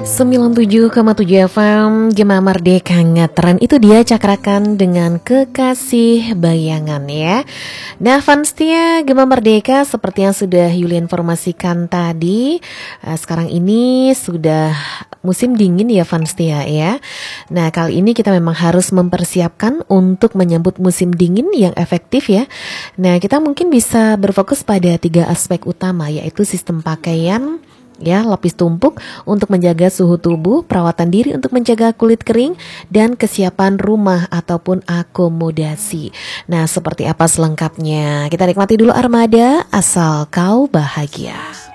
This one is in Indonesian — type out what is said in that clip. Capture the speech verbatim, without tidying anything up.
sembilan puluh tujuh koma tujuh F M Gema Merdeka Ngetren. Itu dia cakrakan dengan Kekasih Bayangan ya. Nah fans setia Gema Merdeka, seperti yang sudah Yuli informasikan tadi, uh, sekarang ini sudah musim dingin ya fans setia ya. Nah kali ini kita memang harus mempersiapkan untuk menyambut musim dingin yang efektif ya. Nah kita mungkin bisa berfokus pada tiga aspek utama, yaitu sistem pakaian ya, lapis tumpuk untuk menjaga suhu tubuh, perawatan diri untuk menjaga kulit kering, dan kesiapan rumah ataupun akomodasi. Nah seperti apa selengkapnya? Kita nikmati dulu Armada, Asal Kau Bahagia.